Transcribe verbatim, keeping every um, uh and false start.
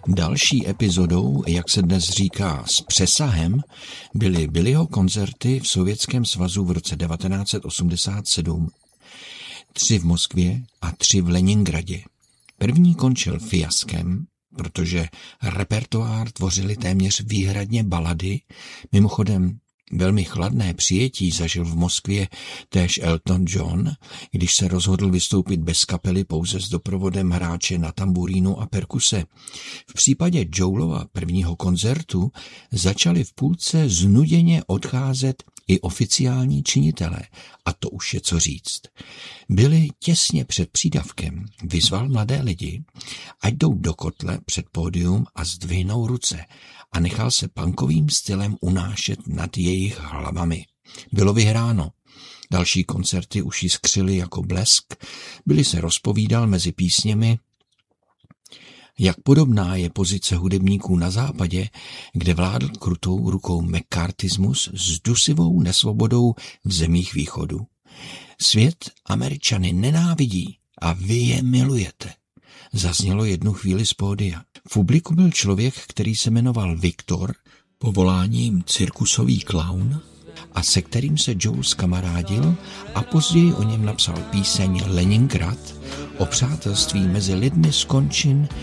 Další epizodou, jak se dnes říká s přesahem, byly Billyho koncerty v Sovětském svazu v roce devatenáct set osmdesát sedm. Tři v Moskvě a tři v Leningradě. První končil fiaskem, protože repertoár tvořily téměř výhradně balady. Mimochodem velmi chladné přijetí zažil v Moskvě též Elton John, když se rozhodl vystoupit bez kapely pouze s doprovodem hráče na tamburínu a perkuse. V případě Joelova prvního koncertu začali v půlce znuděně odcházet i oficiální činitelé, a to už je co říct. Billy těsně před přídavkem vyzval mladé lidi, ať jdou do kotle před pódium a zdvihnou ruce, a nechal se punkovým stylem unášet nad jejich hlavami. Bylo vyhráno. Další koncerty už jiskřily jako blesk. Billy se rozpovídal mezi písněmi, jak podobná je pozice hudebníků na západě, kde vládl krutou rukou mccarthyismus s dusivou nesvobodou v zemích východu. Svět Američany nenávidí a vy je milujete, zaznělo jednu chvíli z pódia. V publiku byl člověk, který se jmenoval Viktor, povoláním cirkusový klaun, a se kterým se Joel zkamarádil a později o něm napsal píseň Leningrad o přátelství mezi lidmi z končin